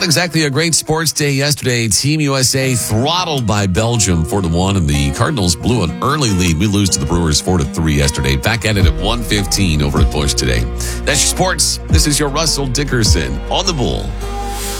Not exactly a great sports day yesterday. Team USA throttled by Belgium 4-1, and the Cardinals blew an early lead. We lose to the Brewers 4-3 yesterday. Back at it at 1:15 over at Busch today. That's your sports. This is your Russell Dickerson on the Bull.